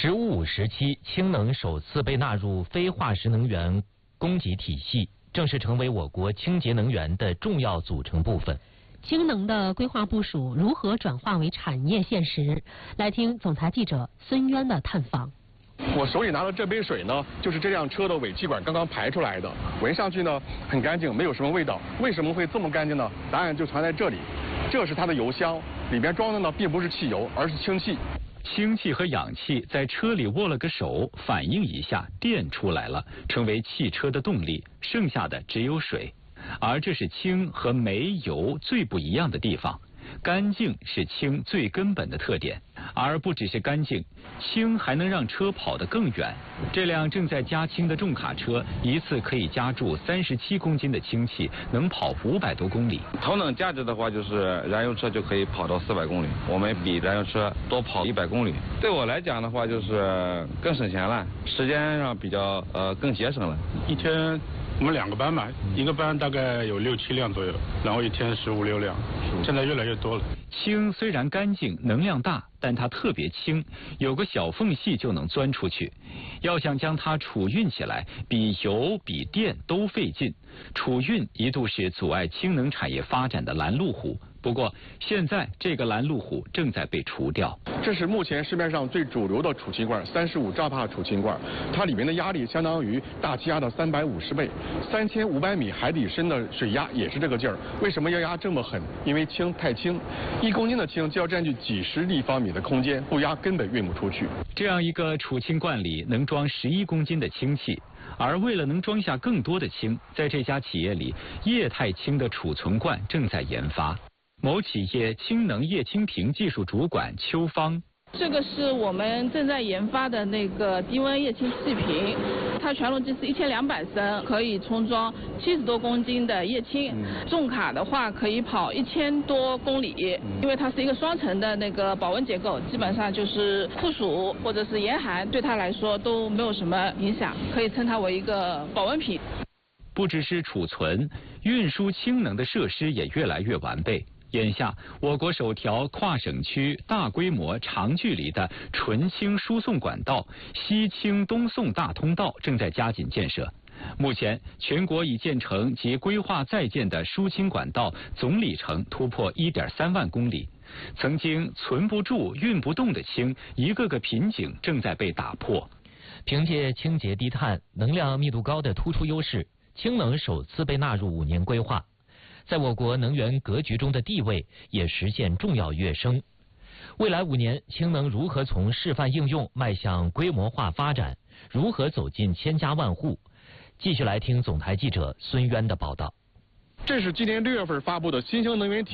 “十五五”时期，氢能首次被纳入非化石能源供给体系，正式成为我国清洁能源的重要组成部分。 氢能的规划部署如何转化为产业现实？来听总台记者孙渊的探访。 我手里拿的这杯水呢，就是这辆车的尾气管刚刚排出来的，闻上去呢很干净，没有什么味道。为什么会这么干净呢？答案就藏在这里，这是它的油箱，里边装的呢并不是汽油，而是氢气。 氢气和氧气在车里握了个手，反应一下，电出来了，成为汽车的动力，剩下的只有水。而这是氢和煤油最不一样的地方。干净是氢最根本的特点，而不只是干净，氢还能让车跑得更远。这辆正在加氢的重卡车，一次可以加注37公斤的氢气，能跑500多公里。 头等价值的话，就是燃油车就可以跑到400公里，我们比燃油车多跑100公里。对我来讲的话，就是更省钱了，时间上比较更节省了。 一天我们2个班嘛，一个班大概有6、7辆左右，然后一天15、16辆，现在越来越多了。 氢虽然干净，能量大，但它特别轻，有个小缝隙就能钻出去。要想将它储运起来，比油比电都费劲。储运一度是阻碍氢能产业发展的拦路虎。不过，现在这个拦路虎正在被除掉。 这是目前市面上最主流的储气罐，35兆帕储气罐，它里面的压力相当于大气压的350倍，3500米海底深的水压也是这个劲儿。为什么要压这么狠？因为氢太轻，1公斤的氢就要占据几十立方米的空间，不压根本运不出去。 这样一个储氢罐里能装11公斤的氢气。而为了能装下更多的氢，在这家企业里，液态氢的储存罐正在研发。某企业氢能液氢瓶技术主管邱芳， 这个是我们正在研发的那个低温液氢气瓶，它全容积是1200升，可以充装70多公斤的液氢。重卡的话可以跑1000多公里，因为它是一个双层的那个保温结构，基本上就是酷暑或者是严寒对它来说都没有什么影响，可以称它为一个保温瓶。 不只是储存，运输氢能的设施也越来越完备。眼下，我国首条跨省区大规模长距离的纯氢输送管道西氢东送大通道正在加紧建设。目前，全国已建成及规划在建的输氢管道总里程突破1.3万公里。曾经存不住、运不动的氢，一个个瓶颈正在被打破。 凭借清洁低碳、能量密度高的突出优势，氢能首次被纳入5年规划。在我国能源格局中的地位也实现重要跃升。未来5年，氢能如何从示范应用迈向规模化发展？如何走进千家万户？继续来听总台记者孙渊的报道。 这是今年6月份发布的新兴能源体